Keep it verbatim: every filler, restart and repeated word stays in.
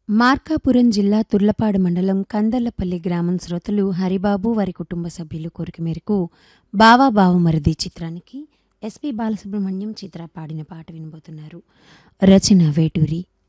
మార్కాపురం జిల్లా తుర్లపాడు మండలం కందర్లపల్లి గ్రామం శ్రోతలు హరిబాబు వారి కుటుంబ సభ్యులు కోరిక మేరకు బావా బావమరిది చిత్రానికి ఎస్పి బాలసుబ్రహ్మణ్యం చిత్ర పాడిన పాట వినబోతున్నారు. రచన వేటూరి,